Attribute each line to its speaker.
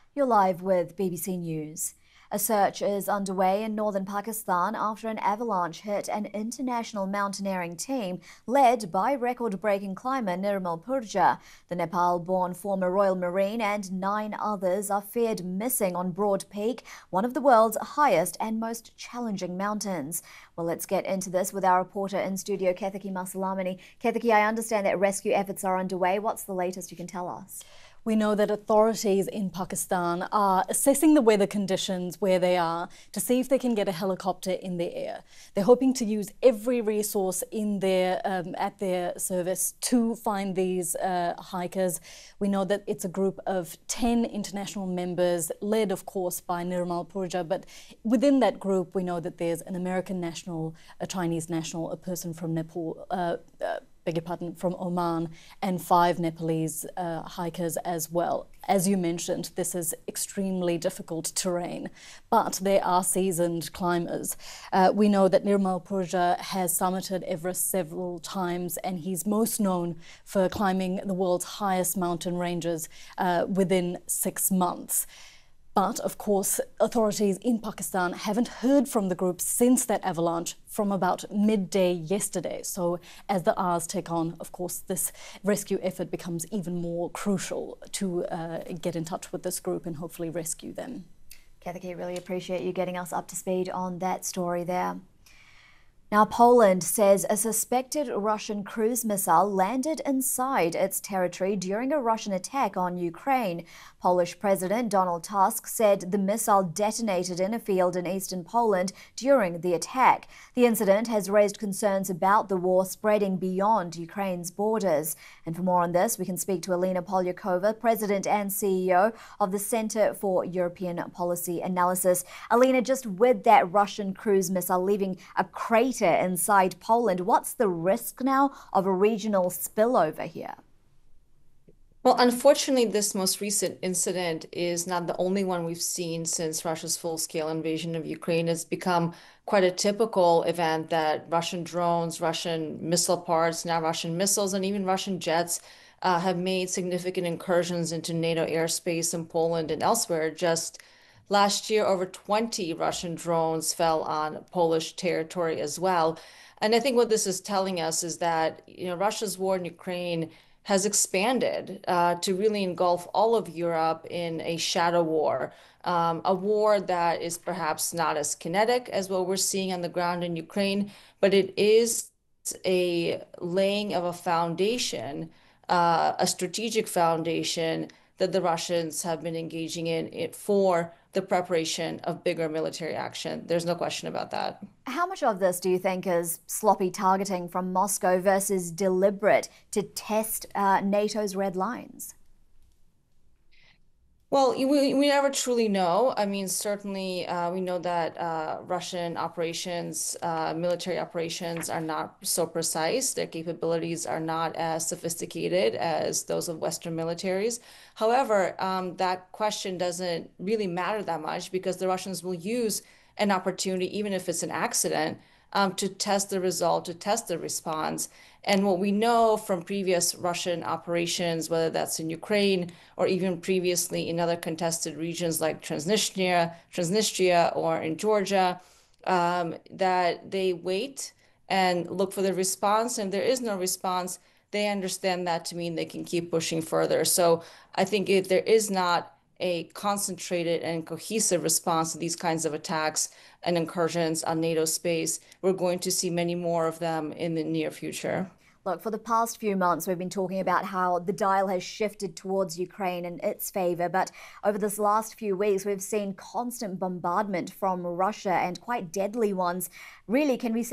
Speaker 1: You're live with BBC News. A search is underway in northern Pakistan after an avalanche hit an international mountaineering team led by record-breaking climber Nirmal Purja. The Nepal-born former Royal Marine and 9 others are feared missing on Broad Peak, one of the world's highest and most challenging mountains. Well, let's get into this with our reporter in studio, Kethiki Masalamani. Kethiki, I understand that rescue efforts are underway. What's the latest you can tell us?
Speaker 2: We know that authorities in Pakistan are assessing the weather conditions where they are to see if they can get a helicopter in the air. They're hoping to use every resource in at their service to find these hikers. We know that it's a group of 10 international members, led, of course, by Nirmal Purja. But within that group, we know that there's an American national, a Chinese national, a person from Nepal, from Oman, and 5 Nepalese hikers as well. As you mentioned, this is extremely difficult terrain, but they are seasoned climbers. We know that Nirmal Purja has summited Everest several times, and he's most known for climbing the world's highest mountain ranges within 6 months. But, of course, authorities in Pakistan haven't heard from the group since that avalanche from about midday yesterday. So as the hours tick on, of course, this rescue effort becomes even more crucial to get in touch with this group and hopefully rescue them.
Speaker 1: Kethiki, really appreciate you getting us up to speed on that story there. Now, Poland says a suspected Russian cruise missile landed inside its territory during a Russian attack on Ukraine. Polish President Donald Tusk said the missile detonated in a field in eastern Poland during the attack. The incident has raised concerns about the war spreading beyond Ukraine's borders. And for more on this, we can speak to Alina Polyakova, President and CEO of the Center for European Policy Analysis. Alina, just with that Russian cruise missile leaving a crater inside Poland, what's the risk now of a regional spillover here?
Speaker 3: Well, unfortunately, this most recent incident is not the only one we've seen since Russia's full-scale invasion of Ukraine. It's become quite a typical event that Russian drones, Russian missile parts, now Russian missiles, and even Russian jets have made significant incursions into NATO airspace in Poland and elsewhere. Just last year, over 20 Russian drones fell on Polish territory as well. And I think what this is telling us is that, Russia's war in Ukraine has expanded to really engulf all of Europe in a shadow war, a war that is perhaps not as kinetic as what we're seeing on the ground in Ukraine, but it is a laying of a foundation, a strategic foundation that the Russians have been engaging in for the preparation of bigger military action. There's no question about that.
Speaker 1: How much of this do you think is sloppy targeting from Moscow versus deliberate to test NATO's red lines?
Speaker 3: Well, we never truly know. I mean, certainly we know that Russian operations, military operations are not so precise. Their capabilities are not as sophisticated as those of Western militaries. However, that question doesn't really matter that much because the Russians will use an opportunity, even if it's an accident, to test the result, to test the response. And what we know from previous Russian operations, whether that's in Ukraine or even previously in other contested regions like Transnistria or in Georgia, that they wait and look for the response. And if there is no response, they understand that to mean they can keep pushing further. So I think if there is not a concentrated and cohesive response to these kinds of attacks and incursions on NATO space, we're going to see many more of them in the near future.
Speaker 1: Look, for the past few months, we've been talking about how the dial has shifted towards Ukraine in its favor. But over this last few weeks, we've seen constant bombardment from Russia and quite deadly ones. Really, can we say